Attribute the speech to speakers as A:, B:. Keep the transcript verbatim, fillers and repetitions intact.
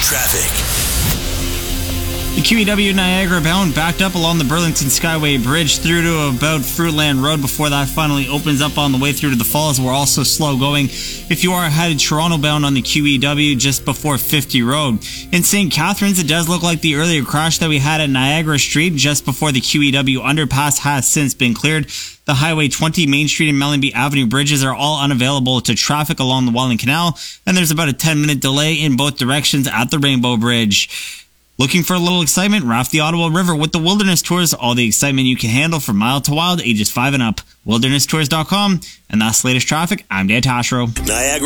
A: Traffic.
B: The Q E W Niagara bound backed up along the Burlington Skyway Bridge through to about Fruitland Road before that finally opens up on the way through to the Falls. We're also slow going if you are headed Toronto bound on the Q E W just before fifty Road. In Saint Catharines, it does look like the earlier crash that we had at Niagara Street just before the Q E W underpass has since been cleared. The Highway twenty, Main Street, and Mellanby Avenue bridges are all unavailable to traffic along the Welland Canal, and there's about a ten minute delay in both directions at the Rainbow Bridge. Looking for a little excitement? Raft the Ottawa River with the Wilderness Tours. All the excitement you can handle from mild to wild, ages five and up. wilderness tours dot com. And that's the latest traffic. I'm Dan Tashro.
A: Niagara.